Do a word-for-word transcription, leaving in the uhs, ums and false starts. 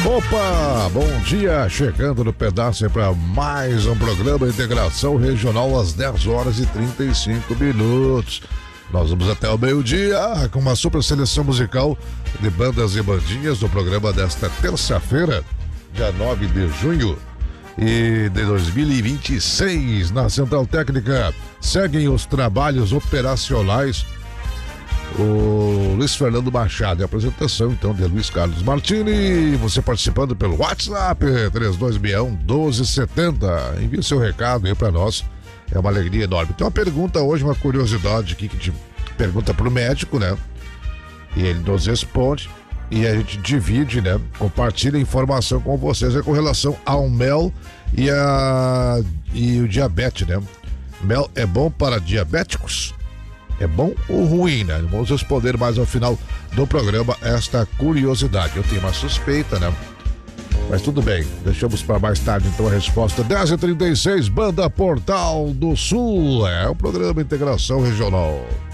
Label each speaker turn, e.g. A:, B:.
A: Opa, bom dia, chegando no pedaço para mais um programa Integração Regional às dez horas e trinta e cinco minutos. Nós vamos até o meio-dia com uma super seleção musical de bandas e bandinhas do programa desta terça-feira, dia nove de junho e de dois mil e vinte e seis. Na Central Técnica seguem os trabalhos operacionais. O Luiz Fernando Machado, e a apresentação então de Luiz Carlos Martini. Você participando pelo WhatsApp três dois seis um, um dois sete zero. Envie seu recado aí pra nós, é uma alegria enorme. Tem uma pergunta hoje, uma curiosidade aqui que te pergunta pro médico, né? E ele nos responde e a gente divide, né? Compartilha informação com vocês é com relação ao mel e, a, e o diabetes, né? Mel é bom para diabéticos? É bom ou ruim, né? Vamos responder mais ao final do programa esta curiosidade. Eu tenho uma suspeita, né? Mas tudo bem, deixamos para mais tarde então a resposta. dez e trinta e seis, Banda Portal do Sul. É o programa Integração Regional.